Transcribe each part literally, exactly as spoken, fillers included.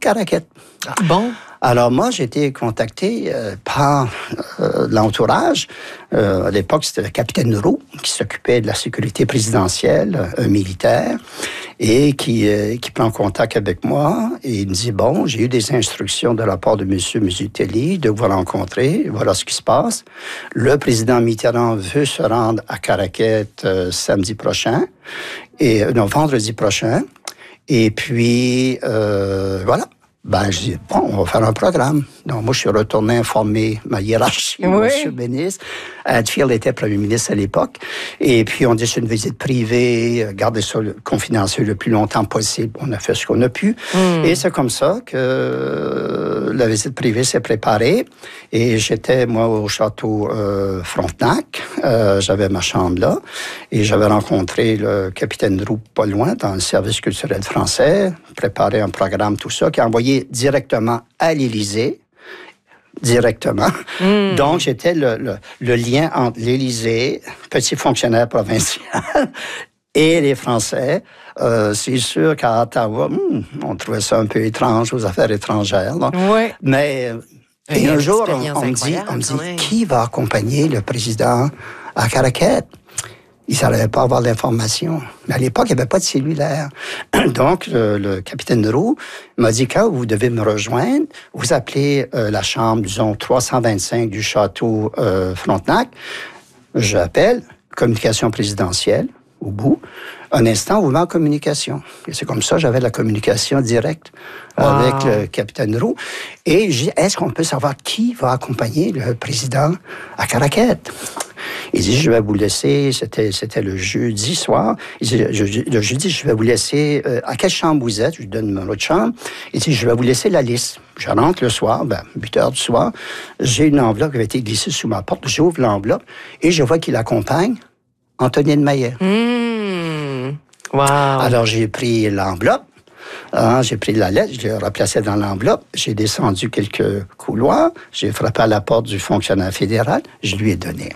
Caraquet. Ah, bon. Alors moi, j'ai été contacté euh, par euh, l'entourage. Euh, à l'époque, c'était le capitaine Roux qui s'occupait de la sécurité présidentielle, un militaire, et qui, euh, qui prend contact avec moi. Et il me dit, bon, j'ai eu des instructions de la part de M. Musutelli de vous rencontrer. Voilà ce qui se passe. Le président Mitterrand veut se rendre à Caraquet euh, samedi prochain, et non, vendredi prochain. Et puis, euh, voilà. Ben, je dis, bon, on va faire un programme. Donc, moi, je suis retourné informer ma hiérarchie, oui. monsieur le ministre. Hadfield était premier ministre à l'époque. Et puis, on dit, c'est une visite privée, gardez ça confidentiel le plus longtemps possible. On a fait ce qu'on a pu. Mm. Et c'est comme ça que euh, la visite privée s'est préparée. Et j'étais, moi, au château euh, Frontenac. Euh, j'avais ma chambre là. Et j'avais rencontré le capitaine Roux pas loin, dans le service culturel français, préparé un programme, tout ça, qui a envoyé directement à l'Élysée, directement. Mm. Donc, j'étais le, le, le lien entre l'Élysée, petit fonctionnaire provincial, et les Français. Euh, c'est sûr qu'à Ottawa, hmm, on trouvait ça un peu étrange aux affaires étrangères. Là. Oui. Mais et un jour, on, on me dit, on me dit qui va accompagner le président à Caraquet? Ils ne savaient pas avoir l'information. Mais à l'époque, il n'y avait pas de cellulaire. Donc, le, le capitaine Roux m'a dit, quand vous devez me rejoindre, vous appelez euh, la chambre, disons, trois cent vingt-cinq du château euh, Frontenac. J'appelle, communication présidentielle, au bout. Un instant, on vous met en communication. Et c'est comme ça, j'avais la communication directe wow. avec le capitaine Roux. Et j'ai dit, est-ce qu'on peut savoir qui va accompagner le président à Caraquet? Il dit, je vais vous laisser, c'était, c'était le jeudi soir, il dit, je, je, le jeudi, je vais vous laisser, euh, à quelle chambre vous êtes? Je lui donne mon autre chambre. Il dit, je vais vous laisser la liste. Je rentre le soir, ben, huit heures du soir, j'ai une enveloppe qui avait été glissée sous ma porte, j'ouvre l'enveloppe et je vois qu'il accompagne Antonine Maillet. Mmh. Wow. Alors, j'ai pris l'enveloppe. Hein, j'ai pris la lettre, je l'ai replacée dans l'enveloppe, j'ai descendu quelques couloirs, j'ai frappé à la porte du fonctionnaire fédéral, je lui ai donné.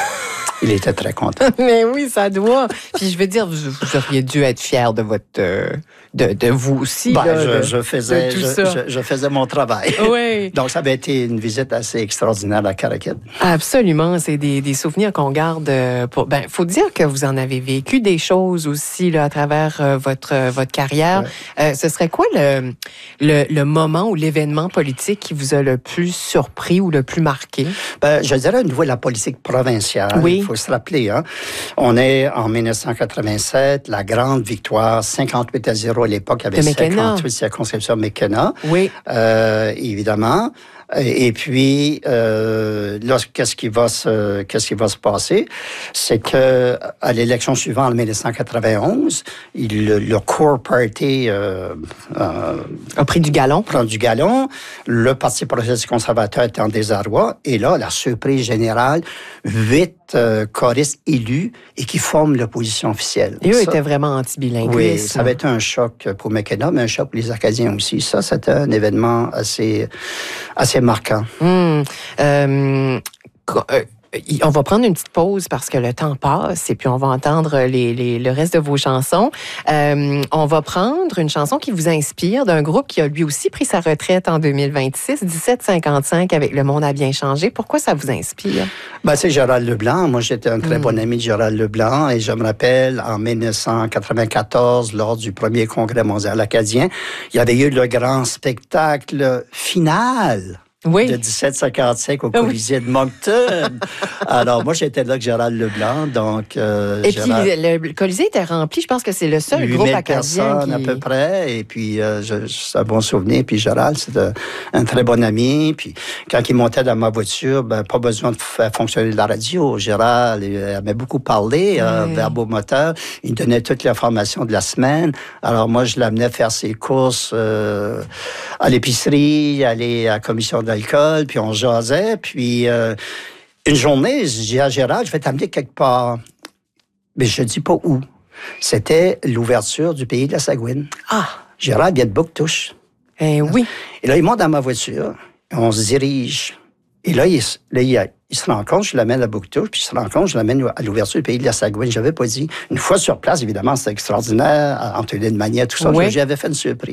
Il était très content. Mais oui, ça doit. Puis je veux dire, vous, vous auriez dû être fier de votre, de, de vous aussi. Ben, là, je, de, je faisais, de tout je, ça. Je, je faisais mon travail. Oui. Donc ça avait été une visite assez extraordinaire à Caraquet. Absolument, c'est des, des souvenirs qu'on garde. Pour, ben, faut dire que vous en avez vécu des choses aussi là à travers euh, votre votre carrière. Ouais. Euh, ce serait quoi le, le le moment ou l'événement politique qui vous a le plus surpris ou le plus marqué? Ben, je dirais au niveau de la politique provinciale. Oui. Il faut se rappeler, hein. On est en dix-neuf cent quatre-vingt-sept, la grande victoire, cinquante-huit à zéro à l'époque, il y avait cinquante-huit circonscriptions McKenna. Oui. Euh, évidemment. Et puis, euh, là, qu'est-ce qui va se, qu'est-ce qui va se passer? C'est que à l'élection suivante, en dix-neuf cent quatre-vingt-onze, il, le, le Core Party euh, euh, a pris du galon. Prend du galon. Le Parti progressiste conservateur est en désarroi. Et là, la surprise générale, huit euh, choristes élus et qui forment l'opposition officielle. Et eux ça, étaient vraiment anti-bilinguistes. Oui, ça avait été un choc pour McKenna, mais un choc pour les Acadiens aussi. Ça, c'était un événement assez, assez marquant. Mmh. Euh, euh, on va prendre une petite pause parce que le temps passe et puis on va entendre les, les, le reste de vos chansons. Euh, on va prendre une chanson qui vous inspire d'un groupe qui a lui aussi pris sa retraite en deux mille vingt-six, dix-sept cinquante-cinq, avec Le Monde a bien changé. Pourquoi ça vous inspire? Ben, c'est Gérald Leblanc. Moi, j'étais un très mmh. bon ami de Gérald Leblanc et je me rappelle, en dix-neuf cent quatre-vingt-quatorze, lors du premier congrès mondial acadien, il y avait eu le grand spectacle final. Oui. De dix-sept cinquante-cinq au Colisée oui. de Moncton. Alors, moi, j'étais là avec Gérald Leblanc, donc... Euh, et Gérald... puis, le, le Colisée était rempli. Je pense que c'est le seul groupe acadien personnes qui... à peu près. Et puis, euh, je, c'est un bon souvenir. Puis, Gérald, c'est un, un très bon ami. Puis, quand il montait dans ma voiture, ben, pas besoin de faire fonctionner la radio. Gérald, il aimait beaucoup parler, oui. euh, verbomoteur. Il donnait toutes les informations de la semaine. Alors, moi, je l'amenais faire ses courses euh, à l'épicerie, aller à la commission de l'alcool, puis on jasait, puis euh, une journée, je dis à Gérald, je vais t'amener quelque part. Mais je ne dis pas où. C'était l'ouverture du Pays de la Sagouine. Ah! Gérald vient de Bouctouche. Eh oui. Et là, il monte dans ma voiture, et on se dirige. Et là, il, là, il, il se rend compte, je l'amène à Bouctouche, puis il se rend compte, je l'amène à l'ouverture du Pays de la Sagouine. Je n'avais pas dit. Une fois sur place, évidemment, c'était extraordinaire, Antonine Maillet, tout ça, oui. J'avais fait une surprise.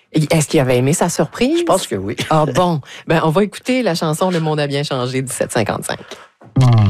Est-ce qu'il avait aimé sa surprise? Je pense que oui. Ah bon, ben on va écouter la chanson « Le monde a bien changé » dix-sept cinquante-cinq.